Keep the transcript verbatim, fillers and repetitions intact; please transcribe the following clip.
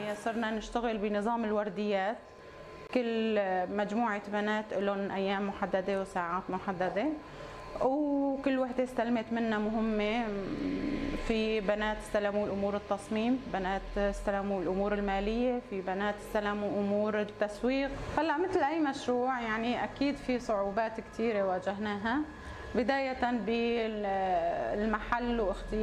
يعني صرنا نشتغل بنظام الورديات، كل مجموعة بنات لهم أيام محددة وساعات محددة، وكل وحدة استلمت منا مهمة. في بنات استلموا الأمور التصميم، بنات استلموا الأمور المالية، في بنات استلموا أمور التسويق. هلا مثل أي مشروع يعني أكيد في صعوبات كثيرة واجهناها، بداية بالمحل واختيار